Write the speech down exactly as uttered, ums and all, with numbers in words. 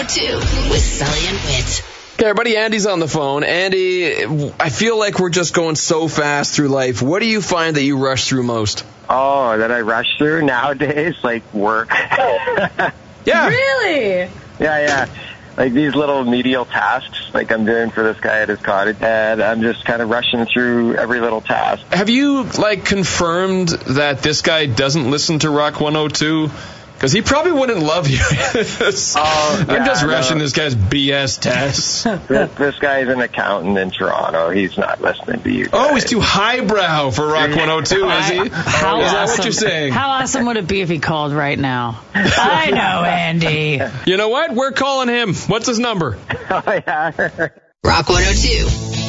two with Sully and Whit. Okay, our buddy Andy's on the phone. Andy, I feel like we're just going so fast through life. What do you find that you rush through most? Oh, that I rush through nowadays? Like work. Yeah. Really? Yeah, yeah. Like these little medial tasks like I'm doing for this guy at his cottage. And I'm just kind of rushing through every little task. Have you, like, confirmed that this guy doesn't listen to Rock one oh two? Because he probably wouldn't love you. oh, yeah, I'm just no. rushing this guy's B S tests. this, this guy's an accountant in Toronto. He's not listening to you guys. Oh, he's too highbrow for Rock one oh two, is he? How is awesome. that what you're saying? How awesome would it be if he called right now? I know, Andy. You know what? We're calling him. What's his number? Oh, yeah. Rock one oh two.